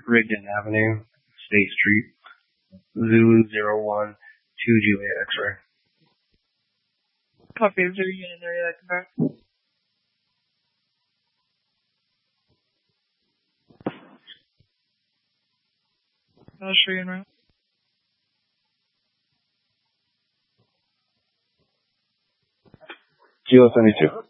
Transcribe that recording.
Rigdon Avenue, State Street, Zulu 01, 2 Juliet X-ray. Copy. Is there a unit there that can back? I'll show you in route. Kilo 72.